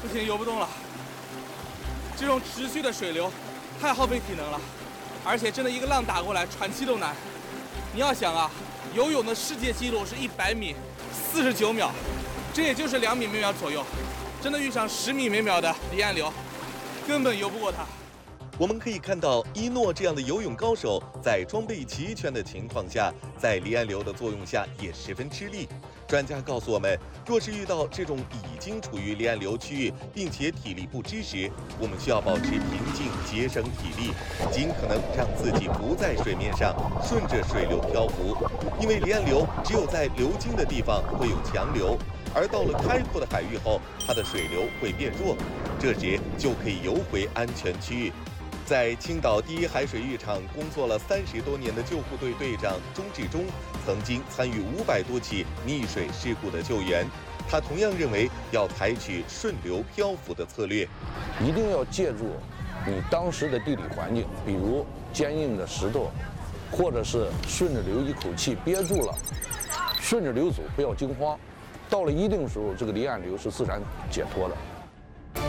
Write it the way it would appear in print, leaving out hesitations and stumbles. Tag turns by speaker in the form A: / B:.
A: 不行，游不动了。这种持续的水流太耗费体能了，而且真的一个浪打过来，喘气都难。你要想啊，游泳的世界纪录是100米49秒，这也就是2米每秒左右。真的遇上10米每秒的离岸流，根本游不过它。
B: 我们可以看到，一诺这样的游泳高手，在装备齐全的情况下，在离岸流的作用下也十分吃力。专家告诉我们，若是遇到这种已经处于离岸流区域，并且体力不支时，我们需要保持平静，节省体力，尽可能让自己不在水面上顺着水流漂浮。因为离岸流只有在流经的地方会有强流，而到了开阔的海域后，它的水流会变弱，这时就可以游回安全区域。在青岛第一海水浴场工作了30多年的救护队队长钟志忠，曾经参与500多起溺水事故的救援。他同样认为要采取顺流漂浮的策略，
C: 一定要借助你当时的地理环境，比如坚硬的石头，或者是顺着流一口气憋住了，顺着流走，不要惊慌。到了一定时候，这个离岸流是自然解脱的。